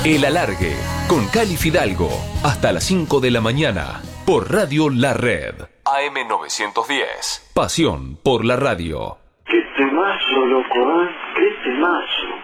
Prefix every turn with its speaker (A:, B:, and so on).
A: El Alargue, con Cali Fidalgo, hasta las 5 de la mañana, por Radio La Red. AM 910. Pasión por la radio.
B: Qué temazo, loco, ¿eh? Qué temazo.